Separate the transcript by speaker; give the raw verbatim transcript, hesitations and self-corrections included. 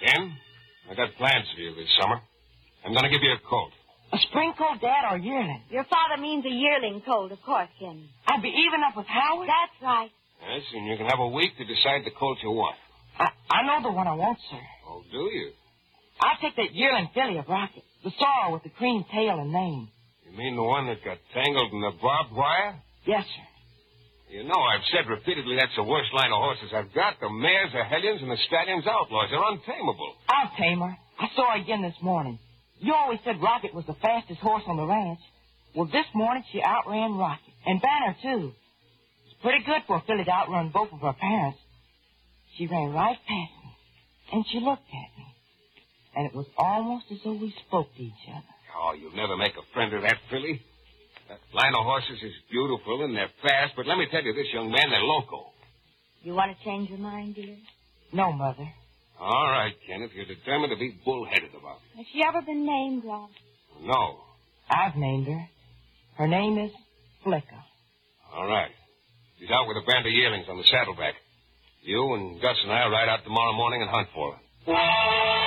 Speaker 1: Ken, I got plans for you this summer. I'm going to give you a colt.
Speaker 2: A spring colt, Dad, or a yearling?
Speaker 3: Your father means a yearling colt, of course, Kenny.
Speaker 2: I'd be even up with Howard?
Speaker 3: That's right.
Speaker 1: Yes, and you can have a week to decide the colt you want.
Speaker 2: I, I know the one I want, sir.
Speaker 1: Oh, do you?
Speaker 2: I'll take that yearling filly of Rocket. The sorrel with the cream tail and mane.
Speaker 1: You mean the one that got tangled in the barbed wire?
Speaker 2: Yes, sir.
Speaker 1: You know, I've said repeatedly that's the worst line of horses I've got. The mares are hellions and the stallions outlaws. They're untamable.
Speaker 2: I'll tame her. I saw her again this morning. You always said Rocket was the fastest horse on the ranch. Well, this morning she outran Rocket. And Banner, too. It's pretty good for a filly to outrun both of her parents. She ran right past me. And she looked at me. And it was almost as though we spoke to each other.
Speaker 1: Oh, you'll never make a friend of that filly. That line of horses is beautiful and they're fast, but let me tell you this, young man, they're loco.
Speaker 3: You want to change your mind, dear?
Speaker 2: No, Mother.
Speaker 1: All right, Kenneth, you're determined to be bullheaded about it.
Speaker 3: Has she ever been named, Ralph?
Speaker 1: No.
Speaker 2: I've named her. Her name is Flicker.
Speaker 1: All right. She's out with a band of yearlings on the saddleback. You and Gus and I will ride out tomorrow morning and hunt for her.